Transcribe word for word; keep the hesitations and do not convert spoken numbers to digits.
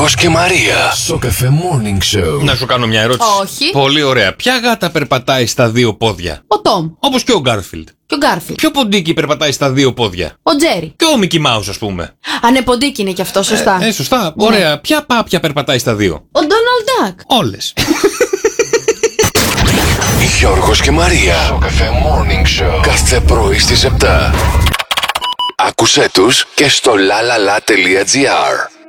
Γιώργος και Μαρία. Σοκαφέ Morning Show. Να σου κάνω μια ερώτηση. Όχι. Πολύ ωραία. Ποια γάτα περπατάει στα δύο πόδια? Ο Τόμ. Όπως και ο Γκάρφιλντ. Και ο Γκάρφιλντ. Ποιο ποντίκι περπατάει στα δύο πόδια? Ο Τζέρι. Και ο Μικι Μάους, ας πούμε. Ανεποντίκι είναι και αυτό, σωστά. Ε, ε σωστά. Ωραία. Ποια πάπια περπατάει στα δύο? Ο Ντόναλντ Ντακ. Όλες. Γιώργος και Μαρία. Σοκαφέ Morning Show. Κάθε πρωί στις επτά. Άκουσέ τους και στο lalala.gr.